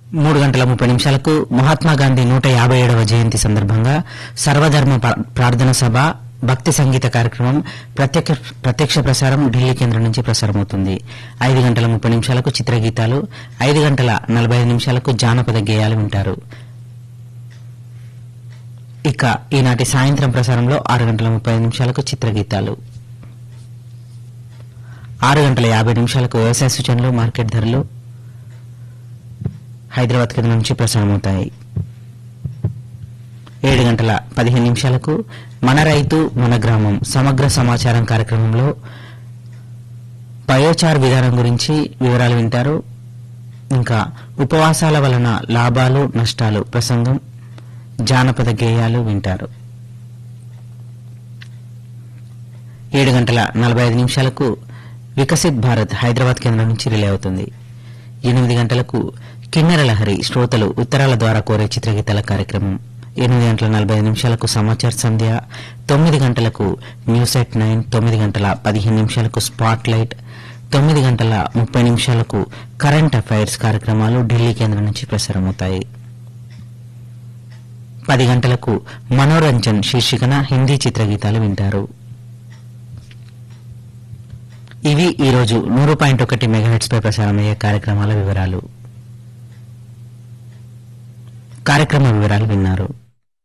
3:30 మహాత్మాగాంధీ 157వ జయంతి సందర్భంగా సర్వధర్మ ప్రార్థన సభ భక్తి సంగీత కార్యక్రమం ప్రత్యక్ష ప్రసారం ఢిల్లీ కేంద్రం నుంచి ప్రసారమవుతుంది. 5:30 చిత్రగీతాలు, 5:45 జానపద గేయాలు వింటారు. ఇక ఈనాటి సాయంత్రం ప్రసారంలో 6:35 చిత్రగీతాలు, 6:50 వ్యవసాయ సూచనలు, మార్కెట్ ధరలు హైదరాబాద్ కేంద్రం నుంచి ప్రసారమవుతాయి. 7:15 మన రైతు మన గ్రామం సమగ్ర సమాచారం కార్యక్రమంలో బయోచార్ విధానం గురించి వివరాలు వింటారు. ఇంకా ఉపవాసాల వలన లాభాలు నష్టాలు ప్రసంగం, జానపద గేయాలు వింటారు. 7:45 వికసిత్ భారత్ హైదరాబాద్ కేంద్రం నుంచి రిలే అవుతుంది. 8 కిన్నెర లహరి శ్రోతలు ఉత్తరాల ద్వారా కోరే చిత్రగీతాల కార్యక్రమం. 8:45 సమాచార సంధ్య, 9 news at 9, 9:15 spot light, 9:30 current affairs కార్యక్రమాలు ఢిల్లీ కేంద్రం నుంచి ప్రసారమవుతాయి. 10 మనోరంజన్ శీర్షికన హిందీ చిత్రగీతాలు వింటారు. ఇవి ఈరోజు 100.1 మెగాహెర్ట్జ్ పై ప్రసారమయ్యే కార్యక్రమాల వివరాలు. కార్యక్రమ వివరాలు విన్నారు.